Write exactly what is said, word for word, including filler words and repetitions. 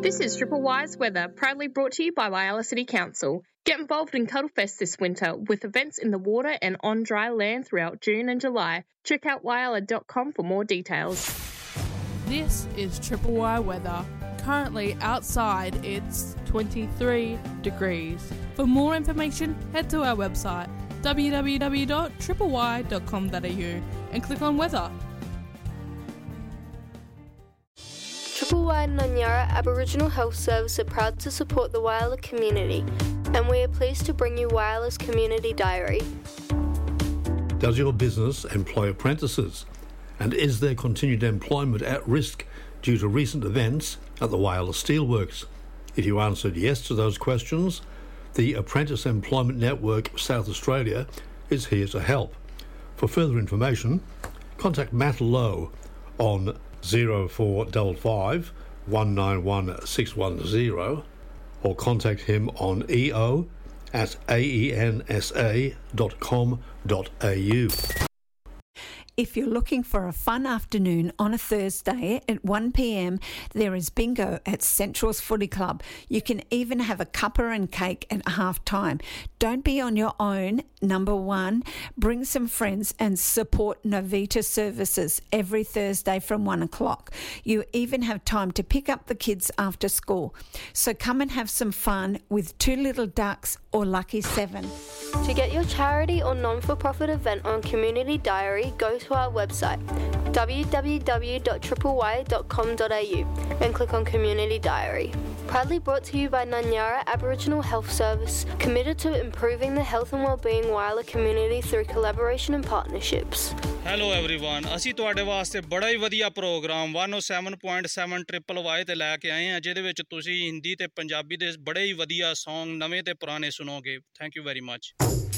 This is Triple Wise Weather, proudly brought to you by Whyalla City Council. Get involved in Cuddlefest this winter with events in the water and on dry land throughout June and July. Check out whyalla dot com for more details. This is Triple Y Weather. Currently outside it's twenty-three degrees. For more information, head to our website w w w dot triple y dot com dot a u and click on weather. Triple Y Nanyara Aboriginal Health Service are proud to support the Whyalla community, and we are pleased to bring you Whyalla's Community Diary. Does your business employ apprentices? And is their continued employment at risk due to recent events at the Whyalla Steelworks? If you answered yes to those questions, the Apprentice Employment Network South Australia is here to help. For further information, contact Matt Lowe on zero four five five, one nine one, six one zero or contact him on eo at aensa dot com dot a u. If you're looking for a fun afternoon on a Thursday at one p m, there is bingo at Central's Footy Club. You can even have a cuppa and cake at half time. Don't be on your own. Number one, bring some friends and support Novita Services every Thursday from one o'clock. You even have time to pick up the kids after school. So come and have some fun with Two Little Ducks or Lucky Seven. To get your charity or non-for-profit event on Community Diary, go to our website w w w dot triple y dot com dot a u and click on Community Diary. Proudly brought to you by Nanyara Aboriginal Health Service, committed to improving the health and well-being Whyalla community through collaboration and partnerships. Hello everyone, ਅਸੀਂ ਤੁਹਾਡੇ ਵਾਸਤੇ ਬੜਾ ਹੀ ਵਧੀਆ programme one oh seven point seven Triple Y ਤੇ ਲੈ ਕੇ ਆਏ ਹਾਂ, ਜਿਹਦੇ ਵਿੱਚ ਤੁਸੀਂ ਹਿੰਦੀ ਤੇ ਪੰਜਾਬੀ ਦੇ ਬੜੇ ਹੀ ਵਧੀਆ Song ਨਵੇਂ ਤੇ ਪੁਰਾਣੇ ਸੁਣੋਗੇ। Thank you very much.